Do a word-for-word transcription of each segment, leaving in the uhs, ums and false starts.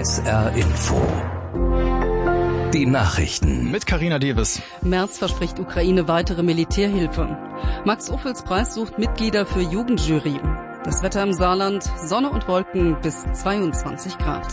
S R Info. Die Nachrichten mit Carina Davis. Merz verspricht Ukraine weitere Militärhilfe. Max-Ophüls-Preis sucht Mitglieder für Jugendjury. Das Wetter im Saarland, Sonne und Wolken bis zweiundzwanzig Grad.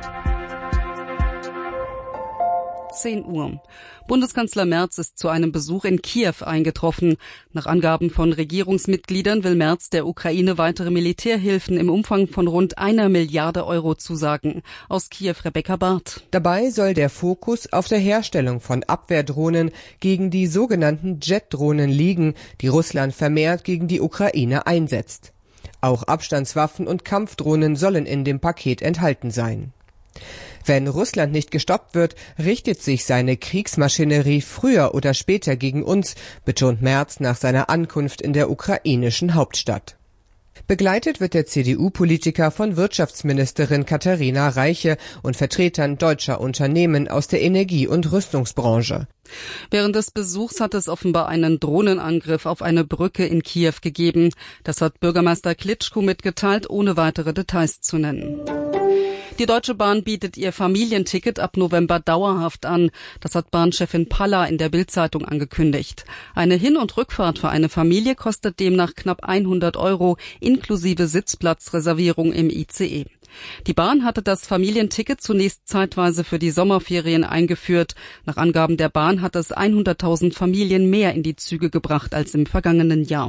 zehn Uhr. Bundeskanzler Merz ist zu einem Besuch in Kiew eingetroffen. Nach Angaben von Regierungsmitgliedern will Merz der Ukraine weitere Militärhilfen im Umfang von rund einer Milliarde Euro zusagen. Aus Kiew Rebecca Barth. Dabei soll der Fokus auf der Herstellung von Abwehrdrohnen gegen die sogenannten Jet-Drohnen liegen, die Russland vermehrt gegen die Ukraine einsetzt. Auch Abstandswaffen und Kampfdrohnen sollen in dem Paket enthalten sein. Wenn Russland nicht gestoppt wird, richtet sich seine Kriegsmaschinerie früher oder später gegen uns, betont Merz nach seiner Ankunft in der ukrainischen Hauptstadt. Begleitet wird der C D U-Politiker von Wirtschaftsministerin Katharina Reiche und Vertretern deutscher Unternehmen aus der Energie- und Rüstungsbranche. Während des Besuchs hat es offenbar einen Drohnenangriff auf eine Brücke in Kiew gegeben. Das hat Bürgermeister Klitschko mitgeteilt, ohne weitere Details zu nennen. Die Deutsche Bahn bietet ihr Familienticket ab November dauerhaft an. Das hat Bahnchefin Palla in der Bild-Zeitung angekündigt. Eine Hin- und Rückfahrt für eine Familie kostet demnach knapp hundert Euro, inklusive Sitzplatzreservierung im I C E. Die Bahn hatte das Familienticket zunächst zeitweise für die Sommerferien eingeführt. Nach Angaben der Bahn hat es hunderttausend Familien mehr in die Züge gebracht als im vergangenen Jahr.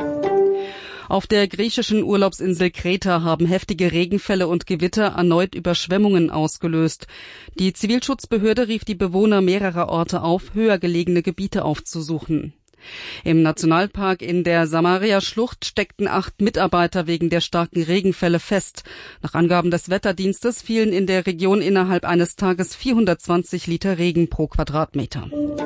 Auf der griechischen Urlaubsinsel Kreta haben heftige Regenfälle und Gewitter erneut Überschwemmungen ausgelöst. Die Zivilschutzbehörde rief die Bewohner mehrerer Orte auf, höher gelegene Gebiete aufzusuchen. Im Nationalpark in der Samaria-Schlucht steckten acht Mitarbeiter wegen der starken Regenfälle fest. Nach Angaben des Wetterdienstes fielen in der Region innerhalb eines Tages vierhundertzwanzig Liter Regen pro Quadratmeter.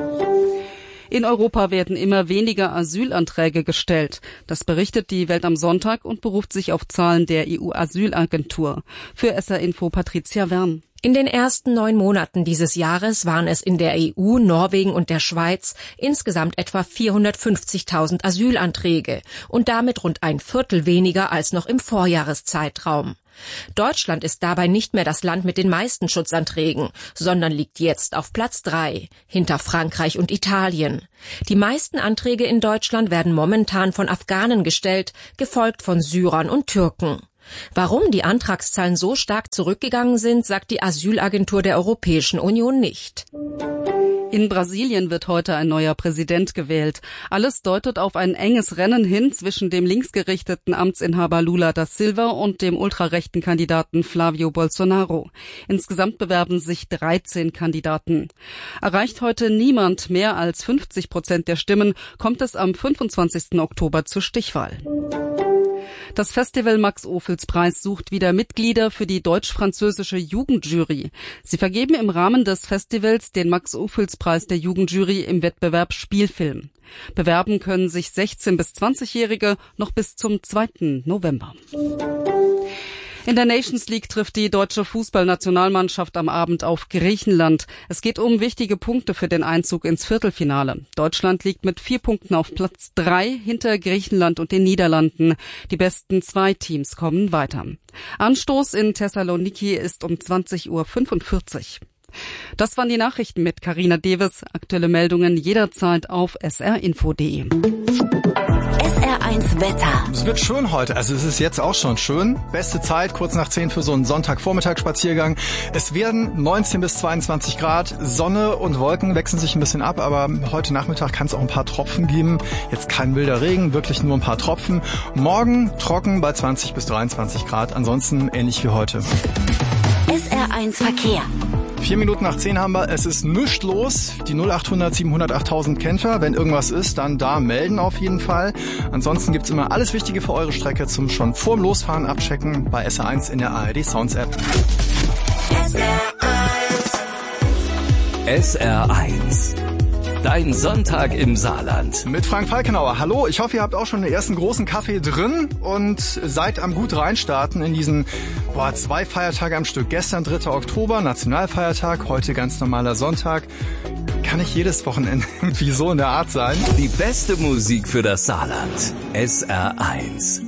In Europa werden immer weniger Asylanträge gestellt. Das berichtet die Welt am Sonntag und beruft sich auf Zahlen der E U-Asylagentur. Für S R Info Patricia Wern. In den ersten neun Monaten dieses Jahres waren es in der E U, Norwegen und der Schweiz insgesamt etwa vierhundertfünfzigtausend Asylanträge und damit rund ein Viertel weniger als noch im Vorjahreszeitraum. Deutschland ist dabei nicht mehr das Land mit den meisten Schutzanträgen, sondern liegt jetzt auf Platz drei, hinter Frankreich und Italien. Die meisten Anträge in Deutschland werden momentan von Afghanen gestellt, gefolgt von Syrern und Türken. Warum die Antragszahlen so stark zurückgegangen sind, sagt die Asylagentur der Europäischen Union nicht. In Brasilien wird heute ein neuer Präsident gewählt. Alles deutet auf ein enges Rennen hin zwischen dem linksgerichteten Amtsinhaber Lula da Silva und dem ultrarechten Kandidaten Flavio Bolsonaro. Insgesamt bewerben sich dreizehn Kandidaten. Erreicht heute niemand mehr als fünfzig Prozent der Stimmen, kommt es am fünfundzwanzigsten Oktober zur Stichwahl. Das Festival Max-Ophüls-Preis sucht wieder Mitglieder für die deutsch-französische Jugendjury. Sie vergeben im Rahmen des Festivals den Max-Ophüls-Preis der Jugendjury im Wettbewerb Spielfilm. Bewerben können sich sechzehn- bis zwanzigjährige noch bis zum zweiten November. In der Nations League trifft die deutsche Fußballnationalmannschaft am Abend auf Griechenland. Es geht um wichtige Punkte für den Einzug ins Viertelfinale. Deutschland liegt mit vier Punkten auf Platz drei hinter Griechenland und den Niederlanden. Die besten zwei Teams kommen weiter. Anstoß in Thessaloniki ist um zwanzig Uhr fünfundvierzig. Das waren die Nachrichten mit Carina Davis. Aktuelle Meldungen jederzeit auf s r info punkt d e. S R eins Wetter. Es wird schön heute, also es ist jetzt auch schon schön. Beste Zeit, kurz nach zehn für so einen Sonntagvormittagsspaziergang. Es werden neunzehn bis zweiundzwanzig Grad, Sonne und Wolken wechseln sich ein bisschen ab, aber heute Nachmittag kann es auch ein paar Tropfen geben. Jetzt kein wilder Regen, wirklich nur ein paar Tropfen. Morgen trocken bei zwanzig bis dreiundzwanzig Grad, ansonsten ähnlich wie heute. S R eins Verkehr. Vier Minuten nach zehn haben wir, es ist nichts los. Die null achthundert siebenhundert achttausend kennt ihr. Wenn irgendwas ist, dann da melden auf jeden Fall. Ansonsten gibt's immer alles Wichtige für eure Strecke zum schon vorm Losfahren abchecken bei S R eins in der A R D Sounds App. S R eins. S R eins. Dein Sonntag im Saarland. Mit Frank Falkenauer. Hallo, ich hoffe, ihr habt auch schon den ersten großen Kaffee drin und seid am gut reinstarten in diesen boah, zwei Feiertage am Stück. Gestern dritter Oktober, Nationalfeiertag, heute ganz normaler Sonntag. Kann nicht jedes Wochenende irgendwie so in der Art sein. Die beste Musik für das Saarland. S R eins.